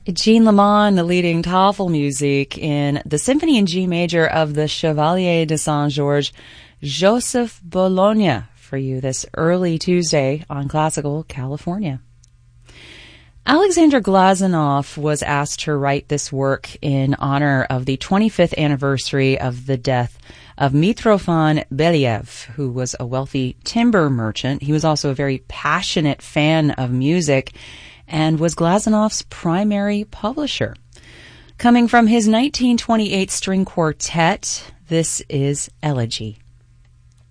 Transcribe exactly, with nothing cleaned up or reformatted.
Jean Lamond leading Tafelmusik in the Symphony in G major of the Chevalier de Saint-Georges, Joseph Bologna, for you this early Tuesday on Classical California. Alexander Glazunov was asked to write this work in honor of the twenty-fifth anniversary of the death of Mitrofan Belyaev, who was a wealthy timber merchant. He was also a very passionate fan of music and was Glazunov's primary publisher. Coming from his nineteen twenty-eight string quartet, this is Elegy.